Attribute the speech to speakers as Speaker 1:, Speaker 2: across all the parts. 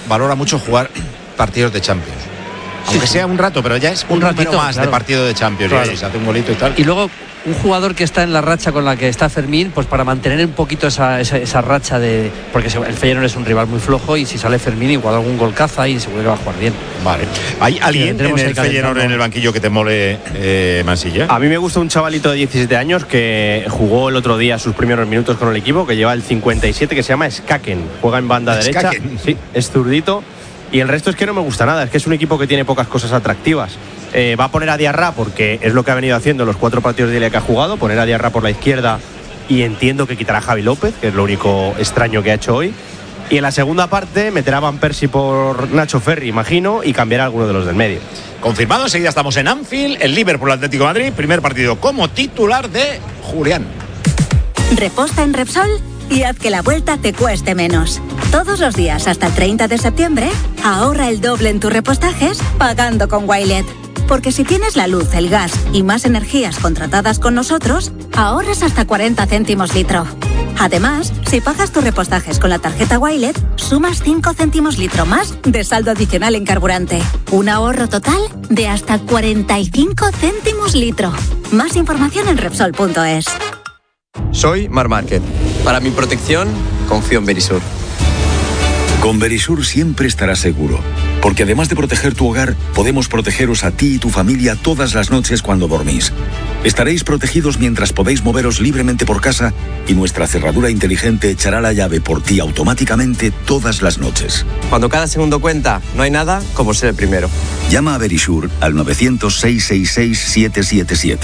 Speaker 1: valora mucho jugar partidos de Champions. Aunque sea un rato, pero ya es un ratito más, claro, de partido de Champions. Claro. Y se hace un golito y tal.
Speaker 2: Y luego un jugador que está en la racha con la que está Fermín, pues para mantener un poquito esa racha de... Porque el Feyenoord es un rival muy flojo y si sale Fermín igual algún gol caza y seguro que va a jugar bien.
Speaker 1: Vale. ¿Hay alguien en el Feyenoord en el banquillo que te mole, Mansilla?
Speaker 3: A mí me gusta un chavalito de 17 años que jugó el otro día sus primeros minutos con el equipo, que lleva el 57, que se llama Skaken. Juega en banda derecha. Sí, es zurdito. Y el resto es que no me gusta nada, es que es un equipo que tiene pocas cosas atractivas. Va a poner a Diarra porque es lo que ha venido haciendo los 4 partidos de liga que ha jugado, poner a Diarra por la izquierda, y entiendo que quitará a Javi López, que es lo único extraño que ha hecho hoy. Y en la segunda parte meterá a Van Persie por Nacho Ferri, imagino, y cambiará a alguno de los del medio.
Speaker 1: Confirmado, enseguida estamos en Anfield, el Liverpool Atlético de Madrid, primer partido como titular de Julián.
Speaker 4: Reposta en Repsol y haz que la vuelta te cueste menos. Todos los días hasta el 30 de septiembre, ahorra el doble en tus repostajes pagando con Wilet. Porque si tienes la luz, el gas y más energías contratadas con nosotros, ahorras hasta 40 céntimos litro. Además, si pagas tus repostajes con la tarjeta Wilet, sumas 5 céntimos litro más de saldo adicional en carburante. Un ahorro total de hasta 45 céntimos litro. Más información en Repsol.es.
Speaker 5: Soy Mar Márquez. Para mi protección, confío en Verisur.
Speaker 6: Con Verisur siempre estarás seguro, porque además de proteger tu hogar, podemos protegeros a ti y tu familia todas las noches cuando dormís. Estaréis protegidos mientras podéis moveros libremente por casa y nuestra cerradura inteligente echará la llave por ti automáticamente todas las noches.
Speaker 5: Cuando cada segundo cuenta, no hay nada como ser el primero.
Speaker 6: Llama a Verisur al 900-666-777.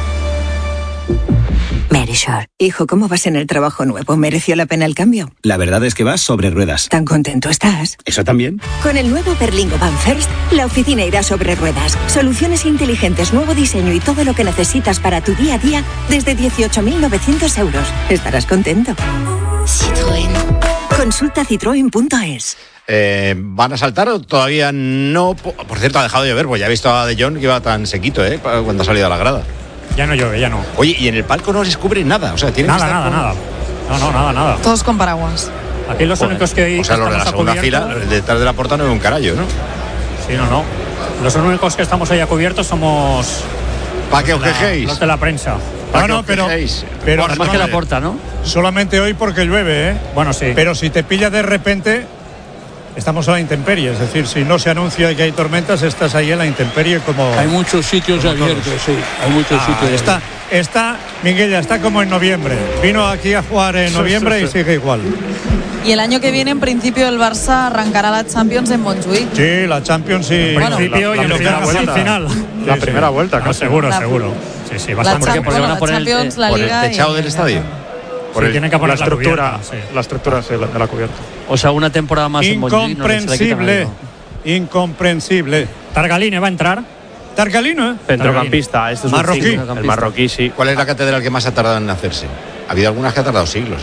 Speaker 7: Verisur. Hijo, ¿cómo vas en el trabajo nuevo? ¿Mereció la pena el cambio?
Speaker 8: La verdad es que vas sobre ruedas.
Speaker 7: ¿Tan contento estás?
Speaker 8: ¿Eso también?
Speaker 7: Con el nuevo Berlingo Van First, la oficina irá sobre ruedas. Soluciones inteligentes, nuevo diseño y todo lo que necesitas para tu día a día desde 18.900 euros. Estarás contento. Citroën. Consulta citroen.es.
Speaker 1: ¿Van a saltar o todavía no? Por cierto, ha dejado de llover, pues ya he visto a De Jong que iba tan sequito, cuando ha salido a la grada.
Speaker 9: Ya no llueve, ya no.
Speaker 1: Oye, y en el palco no descubren nada, o sea, tienen
Speaker 9: nada,
Speaker 1: que estar
Speaker 9: nada. No, nada.
Speaker 10: Todos con paraguas.
Speaker 9: Aquí los únicos que...
Speaker 1: O sea, los de la segunda fila, detrás de la puerta no hay un carallo, ¿no?
Speaker 9: Sí, no. Los únicos que estamos ahí a cubiertos somos...
Speaker 1: ¿Para que os quejéis?
Speaker 9: Los de la prensa.
Speaker 11: Bueno, pero
Speaker 2: más que la puerta, ¿no?
Speaker 11: Solamente hoy porque llueve, ¿eh?
Speaker 9: Bueno, sí.
Speaker 11: Pero si te pilla de repente... Estamos a la intemperie, es decir, si no se anuncia que hay tormentas, estás ahí en la intemperie como...
Speaker 12: Hay muchos sitios abiertos, sí, hay muchos sitios.
Speaker 11: Está, Miguel, ya está como en noviembre. Vino aquí a jugar en noviembre y sigue igual.
Speaker 10: Y el año que viene, en principio, el Barça arrancará la Champions en Montjuïc.
Speaker 11: Sí, la Champions sí.
Speaker 9: En principio y el final.
Speaker 11: La primera vuelta.
Speaker 9: No, seguro. Sí, bastante.
Speaker 10: Porque van a poner la Liga
Speaker 1: el techado del estadio.
Speaker 9: Tienen que poner
Speaker 11: la estructura de la cubierta.
Speaker 2: O sea, una temporada más en
Speaker 11: Montjuïc. Incomprensible.
Speaker 9: Targaline va a entrar.
Speaker 11: Targaline,
Speaker 3: centrocampista, este es
Speaker 11: marroquí.
Speaker 3: El marroquí, sí.
Speaker 1: ¿Cuál es la catedral que más ha tardado en hacerse? Ha habido algunas que ha tardado siglos,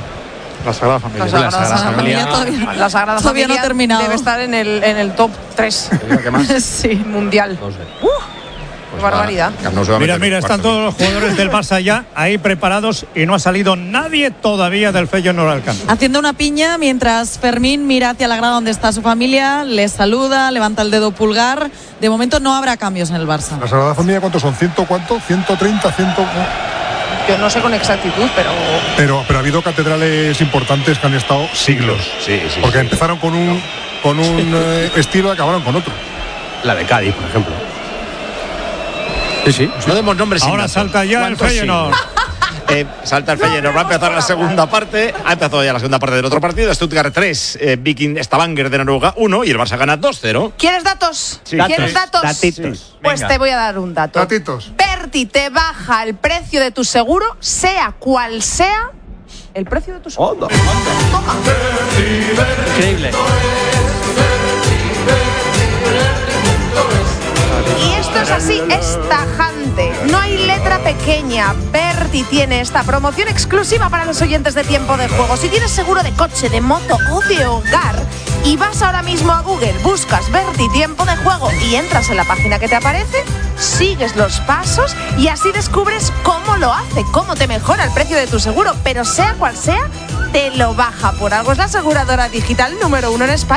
Speaker 11: La Sagrada Familia.
Speaker 10: La Sagrada Familia no ha terminado.
Speaker 13: Debe estar en el top 3.
Speaker 1: ¿Qué más?
Speaker 13: Sí, mundial.
Speaker 1: No sé.
Speaker 13: Qué barbaridad.
Speaker 11: Mira, están todos los jugadores del Barça ya ahí preparados y no ha salido nadie todavía del Feyenoord al campo.
Speaker 10: Haciendo una piña mientras Fermín mira hacia la grada donde está su familia, le saluda, levanta el dedo pulgar. De momento no habrá cambios en el Barça.
Speaker 14: ¿La Sagrada Familia cuántos son? ¿100 130, 100?
Speaker 13: Yo no sé con exactitud,
Speaker 14: pero ha habido catedrales importantes que han estado siglos.
Speaker 1: Sí.
Speaker 14: Porque empezaron con un estilo y acabaron con otro.
Speaker 3: La de Cádiz, por ejemplo. Sí.
Speaker 1: No demos nombres.
Speaker 11: Ahora salta ya el Feyenoord.
Speaker 1: Salta el Feyenoord, va a empezar la segunda parte. Ha empezado ya la segunda parte del otro partido. Stuttgart 3, Viking Stavanger de Noruega 1 y el Barça gana 2-0.
Speaker 13: ¿Quieres datos?
Speaker 1: Sí.
Speaker 13: ¿Quieres datos?
Speaker 3: Datitos.
Speaker 13: Sí. Pues te voy a dar un dato.
Speaker 14: Datitos.
Speaker 13: Berti te baja el precio de tu seguro, sea cual sea el precio de tu seguro. Toma.
Speaker 2: Increíble.
Speaker 13: Y esto es así, es tajante. No hay letra pequeña. Berti tiene esta promoción exclusiva para los oyentes de Tiempo de Juego. Si tienes seguro de coche, de moto o de hogar y vas ahora mismo a Google, buscas Berti Tiempo de Juego y entras en la página que te aparece, sigues los pasos y así descubres cómo lo hace, cómo te mejora el precio de tu seguro. Pero sea cual sea, te lo baja. Por algo es la aseguradora digital número 1 en España.